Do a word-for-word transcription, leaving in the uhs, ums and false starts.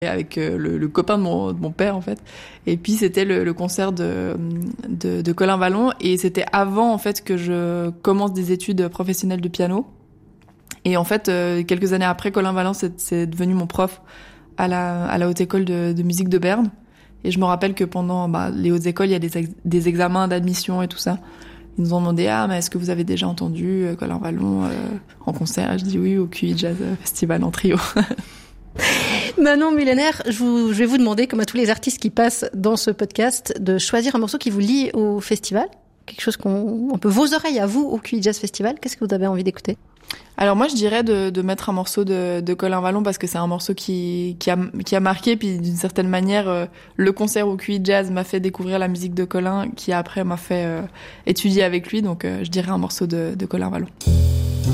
avec euh, le, le copain de mon, de mon père en fait. Et puis c'était le, le concert de, de, de Colin Vallon et c'était avant en fait que je commence des études professionnelles de piano. Et en fait, euh, quelques années après, Colin Vallon c'est, c'est devenu mon prof à la, à la Haute École de, de musique de Berne. Et je me rappelle que pendant bah, les hautes écoles, il y a des, ex- des examens d'admission et tout ça. Ils nous ont demandé « Ah, mais est-ce que vous avez déjà entendu euh, Colin Vallon euh, en concert ?» Je dis « Oui, au Q I Jazz Festival en trio. » Manon Mulener, je, vous, je vais vous demander, comme à tous les artistes qui passent dans ce podcast, de choisir un morceau qui vous lie au festival. Quelque chose qu'on... un peu vos oreilles à vous au Q I Jazz Festival. Qu'est-ce que vous avez envie d'écouter ? Alors moi je dirais de, de mettre un morceau de, de Colin Vallon parce que c'est un morceau qui, qui, a, qui a marqué, puis d'une certaine manière euh, le concert au Q I Jazz m'a fait découvrir la musique de Colin qui après m'a fait euh, étudier avec lui, donc euh, je dirais un morceau de, de Colin Vallon.